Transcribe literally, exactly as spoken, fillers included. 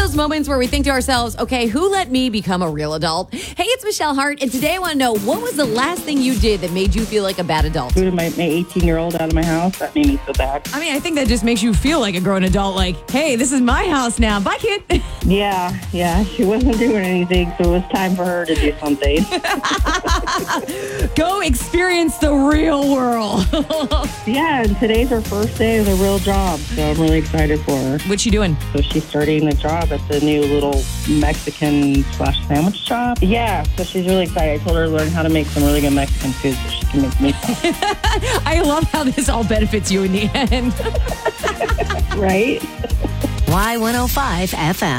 those moments where we think to ourselves, okay, who let me become a real adult? Hey, it's Michelle Hart, and today I want to know, what was the last thing you did that made you feel like a bad adult? Booted my eighteen-year-old out of my house. That made me so bad. I mean, I think that just makes you feel like a grown adult, like, hey, this is my house now. Bye, kid. Yeah, yeah. She wasn't doing anything, so it was time for her to do something. Go experience the real world. Yeah, and today's her first day of a real job, so I'm really excited for her. What's she doing? So she's starting a job at the new little Mexican slash sandwich shop. Yeah, so she's really excited. I told her to learn how to make some really good Mexican food so she can make me some. I love how this all benefits you in the end. Right? Y one oh five F M.